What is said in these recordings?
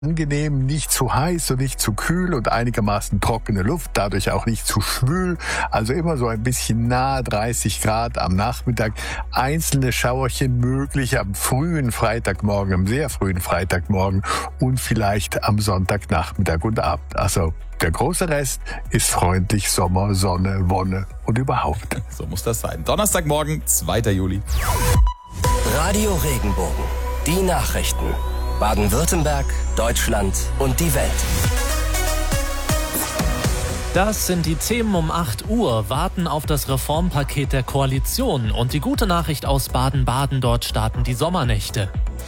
Angenehm, nicht zu heiß und nicht zu kühl und einigermaßen trockene Luft, dadurch auch nicht zu schwül, also immer so ein bisschen nahe 30 Grad am Nachmittag, einzelne Schauerchen möglich am frühen Freitagmorgen, am sehr frühen Freitagmorgen und vielleicht am Sonntagnachmittag und Abend. Also der große Rest ist freundlich Sommer, Sonne, Wonne und überhaupt. So muss das sein. Donnerstagmorgen, 2. Juli. Radio Regenbogen, die Nachrichten. Baden-Württemberg, Deutschland und die Welt. Das sind die Themen um 8 Uhr, warten auf das Reformpaket der Koalition und die gute Nachricht aus Baden-Baden, dort starten die Sommernächte.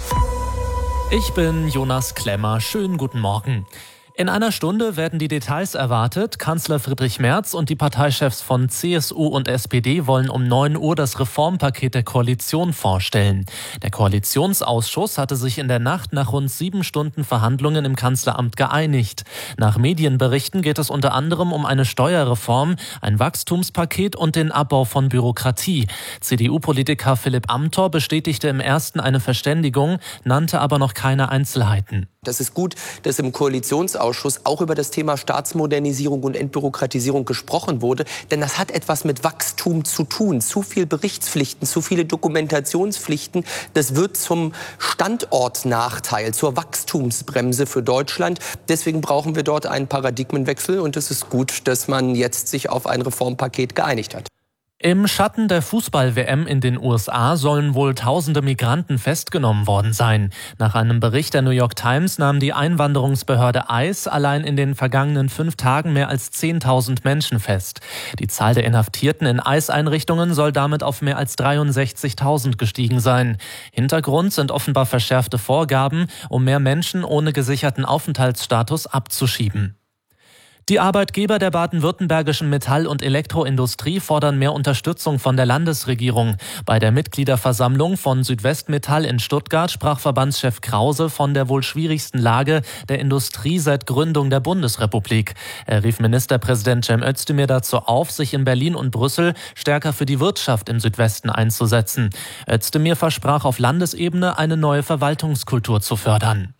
Ich bin Jonas Klemmer, schönen guten Morgen. In einer Stunde werden die Details erwartet. Kanzler Friedrich Merz und die Parteichefs von CSU und SPD wollen um 9 Uhr das Reformpaket der Koalition vorstellen. Der Koalitionsausschuss hatte sich in der Nacht nach rund 7 Stunden Verhandlungen im Kanzleramt geeinigt. Nach Medienberichten geht es unter anderem um eine Steuerreform, ein Wachstumspaket und den Abbau von Bürokratie. CDU-Politiker Philipp Amthor bestätigte im ersten eine Verständigung, nannte aber noch keine Einzelheiten. Das ist gut, dass im Koalitionsausschuss auch über das Thema Staatsmodernisierung und Entbürokratisierung gesprochen wurde. Denn das hat etwas mit Wachstum zu tun. Zu viel Berichtspflichten, zu viele Dokumentationspflichten. Das wird zum Standortnachteil, zur Wachstumsbremse für Deutschland. Deswegen brauchen wir dort einen Paradigmenwechsel. Und es ist gut, dass man jetzt sich auf ein Reformpaket geeinigt hat. Im Schatten der Fußball-WM in den USA sollen wohl tausende Migranten festgenommen worden sein. Nach einem Bericht der New York Times nahm die Einwanderungsbehörde ICE allein in den vergangenen 5 Tagen mehr als 10.000 Menschen fest. Die Zahl der Inhaftierten in ICE-Einrichtungen soll damit auf mehr als 63.000 gestiegen sein. Hintergrund sind offenbar verschärfte Vorgaben, um mehr Menschen ohne gesicherten Aufenthaltsstatus abzuschieben. Die Arbeitgeber der baden-württembergischen Metall- und Elektroindustrie fordern mehr Unterstützung von der Landesregierung. Bei der Mitgliederversammlung von Südwestmetall in Stuttgart sprach Verbandschef Krause von der wohl schwierigsten Lage der Industrie seit Gründung der Bundesrepublik. Er rief Ministerpräsident Cem Özdemir dazu auf, sich in Berlin und Brüssel stärker für die Wirtschaft im Südwesten einzusetzen. Özdemir versprach auf Landesebene eine neue Verwaltungskultur zu fördern.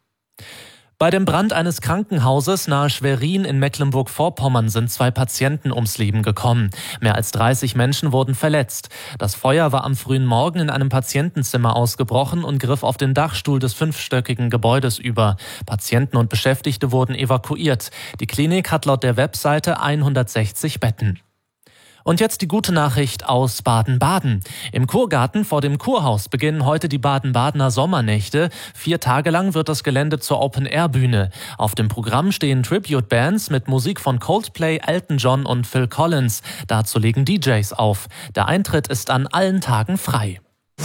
Bei dem Brand eines Krankenhauses nahe Schwerin in Mecklenburg-Vorpommern sind 2 Patienten ums Leben gekommen. Mehr als 30 Menschen wurden verletzt. Das Feuer war am frühen Morgen in einem Patientenzimmer ausgebrochen und griff auf den Dachstuhl des 5-stöckigen Gebäudes über. Patienten und Beschäftigte wurden evakuiert. Die Klinik hat laut der Webseite 160 Betten. Und jetzt die gute Nachricht aus Baden-Baden. Im Kurgarten vor dem Kurhaus beginnen heute die Baden-Badener Sommernächte. 4 Tage lang wird das Gelände zur Open-Air-Bühne. Auf dem Programm stehen Tribute-Bands mit Musik von Coldplay, Elton John und Phil Collins. Dazu legen DJs auf. Der Eintritt ist an allen Tagen frei.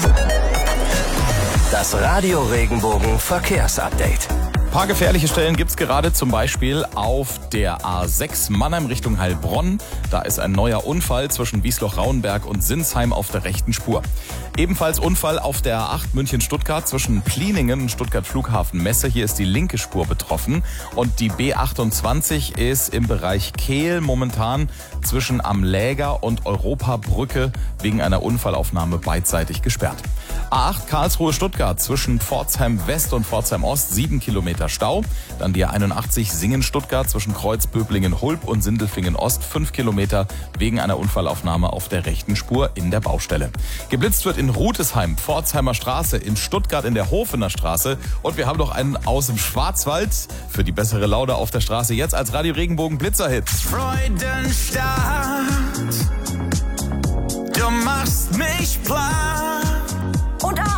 Das Radio Regenbogen Verkehrsupdate. Ein paar gefährliche Stellen gibt's gerade, zum Beispiel auf der A6 Mannheim Richtung Heilbronn. Da ist ein neuer Unfall zwischen Wiesloch-Rauenberg und Sinsheim auf der rechten Spur. Ebenfalls Unfall auf der A8 München-Stuttgart zwischen Pliningen und Stuttgart Flughafen Messe. Hier ist die linke Spur betroffen. Und die B28 ist im Bereich Kehl momentan zwischen Am Läger und Europabrücke wegen einer Unfallaufnahme beidseitig gesperrt. A8 Karlsruhe-Stuttgart zwischen Pforzheim West und Pforzheim Ost 7 Kilometer Stau. Dann die A81 Singen-Stuttgart zwischen Kreuzböblingen-Hulb und Sindelfingen Ost 5 Kilometer wegen einer Unfallaufnahme auf der rechten Spur in der Baustelle. Geblitzt wird in Rutesheim, Pforzheimer Straße, in Stuttgart in der Hofener Straße. Und wir haben noch einen aus dem Schwarzwald für die bessere Laune auf der Straße. Jetzt als Radio Regenbogen Blitzerhit. Freudenstadt, du machst mich platt.